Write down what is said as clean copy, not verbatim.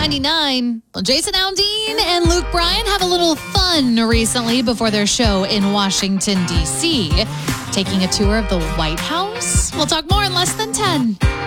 99. Well, Jason Aldean and Luke Bryan have a little fun recently before their show in Washington, D.C., taking a tour of the White House. We'll talk more in less than 10.